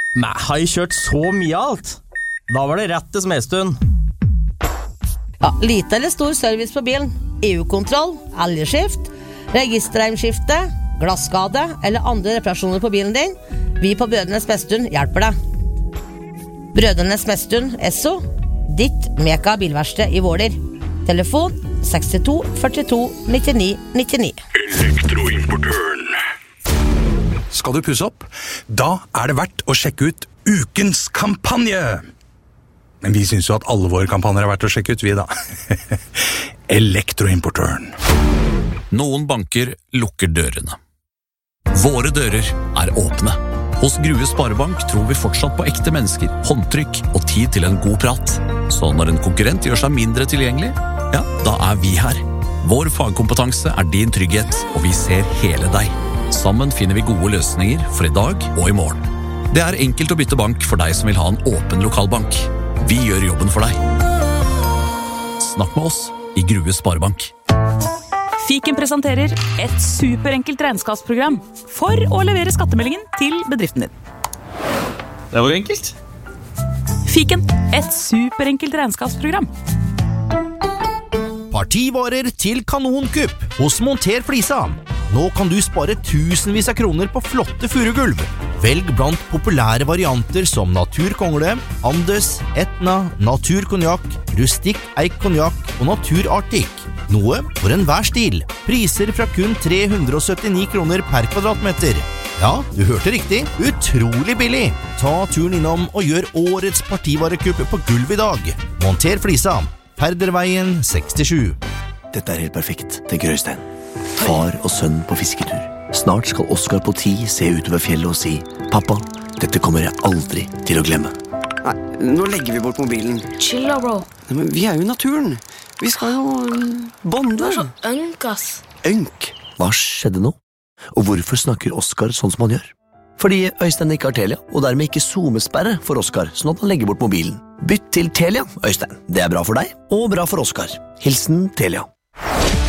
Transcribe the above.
Men har jeg kjørt så mye alt? Da var det rett til Smedstuen. Ja, lite eller stor service på bilen. EU-kontroll, elgskift, registerheimskifte, glasskade eller andre reparasjoner på bilen din. Vi på Brødrene Smedstuen hjelper deg. Brødrene Smedstuen, Esso, ditt Meka bilverksted i Våler. Telefon 62 42 99 99. Elektroimportøren. Skal du pusse opp? Da er det verdt å sjekke ut ukens kampanje. Men vi synes jo at alle våre kampanjer er verdt å sjekke ut, vi da. Elektroimportøren. Noen banker lukker dørene. Våre dører er åpne. Hos Grue Sparebank tror vi fortsatt på ekte mennesker, håndtrykk og tid til en god prat. Så når en konkurrent gjør seg mindre tilgjengelig, ja, da er vi her. Vår fagkompetanse er din trygghet, og vi ser hele deg. Sammen finner vi gode løsninger for i dag og i morgen. Det er enkelt å bytte bank for deg som vil ha en åpen lokalbank. Vi gjør jobben for deg. Snakk med oss i Grue Sparebank. Fiken presenterer et superenkelt regnskapsprogram for å levere skattemeldingen til bedriften din. Det var enkelt. Fiken, et superenkelt regnskapsprogram. Partivarer til kanonkupp hos Monter Flisa. Nå kan du spare tusenvis av kroner på flotte furugulv. Velg blant populære varianter som Natur Kongle, Andes, Etna, Natur Konjakk, Rustikk Eik Konjakk og Natur Arctic. Noe for enhver stil. Priser fra kun 379 kroner per kvadratmeter. Ja, du hørte riktig. Utrolig billig. Ta turen innom og gjør årets partivarekupp på gulv i dag. Monter Flisa. Perderveien 67. Dette er helt perfekt, tenker Øystein. Far og sønn på fisketur. Snart skal Oskar på 10 se utover fjellet og si: Pappa, dette kommer jeg aldri til å glemme. Nei, nå legger vi bort mobilen. Chill da, bro. Nei, men vi er jo i naturen. Vi skal jo bonde. Du er så ønk, ass. Ønk? Hva skjedde nå? Og hvorfor snakker Oskar sånn som han gjør? Fordi Øystein ikke har Telia, og dermed ikke zoomesperre for Oskar, sånn at han legger bort mobilen. Bytt til Telia, Øystein. Det er bra for deg, og bra for Oskar. Hilsen Telia.